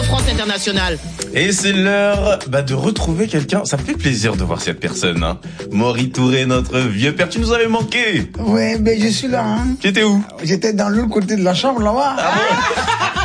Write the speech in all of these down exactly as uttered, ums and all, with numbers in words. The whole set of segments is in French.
France Internationale. Et c'est l'heure bah, de retrouver quelqu'un. Ça me fait plaisir de voir cette personne. Hein. Maury Touré, notre vieux père. Tu nous avais manqué. Ouais, ben je suis là. Hein. Tu étais où? J'étais dans l'autre côté de la chambre là-bas. Ah bon?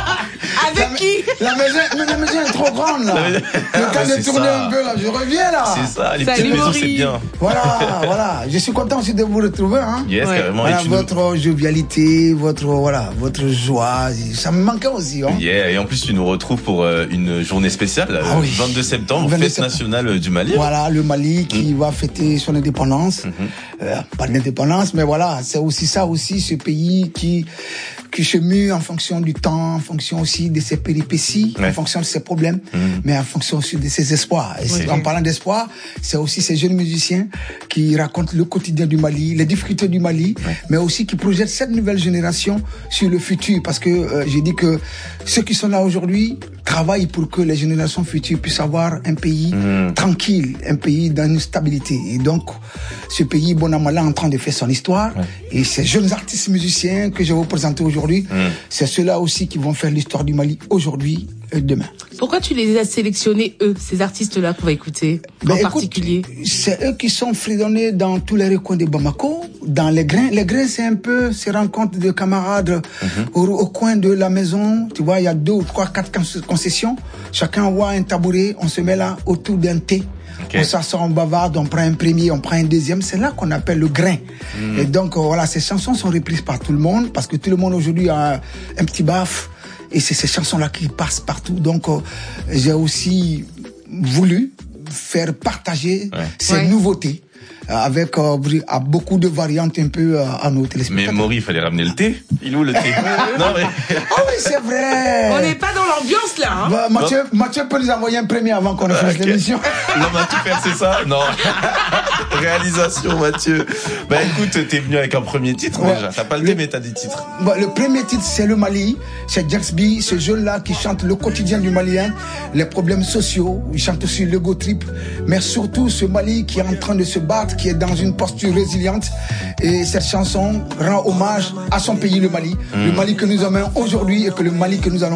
Avec la, qui? La maison, la maison est trop grande là. Le temps de tourner ça. un peu là, je reviens là. C'est ça, les Salut, petites maisons Maury. c'est bien. Voilà, voilà. Je suis content aussi de vous retrouver. Hein. Yes, Ouais. carrément. Voilà, et tu votre nous... jovialité, votre voilà, votre joie, ça me manquait aussi. Hein. Yeah, et en plus tu nous retrouves pour euh, une journée spéciale, Ah oui. vingt-deux septembre, vingt-deux fête septembre. nationale du Mali. Voilà, le Mali qui Mm. va fêter son indépendance. Mm-hmm. Euh, pas d'indépendance, mais voilà, c'est aussi ça aussi, ce pays qui qui se mue en fonction du temps, en fonction aussi de ses péripéties, Ouais. en fonction de ses problèmes, Mm. mais en fonction aussi de ses espoirs. Et c'est- Oui. en parlant d'espoir, c'est aussi ces jeunes musiciens qui racontent le quotidien du Mali, les difficultés du Mali, Ouais. mais aussi qui projettent cette nouvelle génération sur le futur. Parce que euh, j'ai dit que ceux qui sont là aujourd'hui travaillent pour que les générations futures puissent avoir un pays Mm. tranquille, un pays dans une stabilité. Et donc, ce pays, bon an, mal an, en train de faire son histoire. Ouais. Et ces jeunes artistes musiciens que je vais vous présenter aujourd'hui, Mm. c'est ceux-là aussi qui vont faire l'histoire du Mali aujourd'hui et demain. Pourquoi tu les as sélectionnés, eux, ces artistes-là qu'on va écouter, Ben, en écoute, particulier? c'est eux qui sont fredonnés dans tous les recoins de Bamako, dans les grains. Les grains, c'est un peu ces rencontres de camarades au, au coin de la maison. Tu vois, il y a deux ou trois, quatre con- concessions. Chacun voit un tabouret, on se met là autour d'un thé. Okay. On s'assoit, on bavarde, on prend un premier, on prend un deuxième. C'est là qu'on appelle le grain. Mm. Et donc, euh, voilà, ces chansons sont reprises par tout le monde parce que tout le monde aujourd'hui a un petit baf. Et c'est ces chansons-là qui passent partout. Donc, euh, j'ai aussi voulu faire partager Ouais. ces Ouais. nouveautés euh, avec euh, à beaucoup de variantes un peu euh, à nos Mais téléspectateurs. Maury, il fallait ramener le thé. Il est où le thé? Non mais... Ah oui, c'est vrai. On n'est pas dans l'ambiance, là, hein? Bah, Mathieu, Mathieu peut nous envoyer un premier avant qu'on ne fasse Ok. l'émission. L'homme à tout faire, c'est ça? Non. Réalisation, Mathieu. Bah écoute, t'es venu avec un premier titre Ouais. déjà. T'as pas le Le- thé, mais t'as des titres. Bon, le premier titre, c'est le Mali. C'est Jaxby, ce jeune-là qui chante le quotidien du Malien, les problèmes sociaux. Il chante aussi l'ego trip. Mais surtout, ce Mali qui est en train de se battre, qui est dans une posture résiliente. Et cette chanson rend hommage à son pays, le Mali. Le Mali que nous aimons aujourd'hui et que le Mali que nous allons